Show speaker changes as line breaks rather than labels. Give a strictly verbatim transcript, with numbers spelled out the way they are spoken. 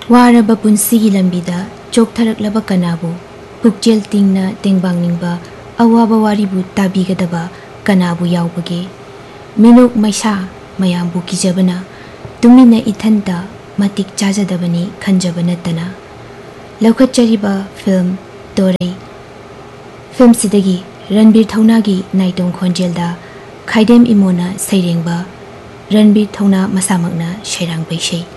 ꯋꯥꯔꯕ ꯄꯨꯟꯁꯤꯒꯤ ꯂꯝꯕꯤꯗ ꯆꯣꯛꯊꯔꯛꯂꯕ ꯀꯅꯥꯕꯨ ꯄꯨꯛꯆꯦꯜ ꯇꯤꯡꯅ ꯇꯦꯡꯕꯥꯡꯅꯤꯡꯕ ꯑꯋꯥꯕ ꯋꯥꯔꯤꯕꯨ ꯇꯥꯕꯤꯒꯗꯕ ꯀꯅꯥꯕꯨ ꯌꯥꯎꯕꯒꯦ? ꯃꯤꯅꯣꯛ ꯃꯩꯁꯥ ꯃꯌꯥꯝꯕꯨ ꯀꯤꯖꯕꯅ ꯇꯨꯃꯤꯟꯅ ꯏꯊꯟꯇ ꯃꯇꯤꯛ ꯆꯥꯖꯗꯕꯅꯤ ꯈꯟꯖꯕ ꯅꯠꯇꯅ ꯂꯧꯈꯠꯆꯔꯤꯕ ꯐꯤꯜꯝ ꯇꯣꯔꯩ ꯐꯤꯜꯝꯁꯤꯗꯒꯤ ꯔꯟꯕꯤꯔ ꯊꯧꯅꯥꯒꯤ ꯅꯥꯏꯇꯣꯝ ꯈꯣꯟꯖꯦꯜꯗ ꯈꯥꯏꯗꯦꯝ ꯏꯃꯣꯅ ꯁꯩꯔꯦꯡꯕ ꯔꯟꯕꯤꯔ ꯊꯧꯅꯥ ꯃꯁꯥꯃꯛꯅ ꯁꯩꯔꯥꯡꯕ ꯏꯁꯩ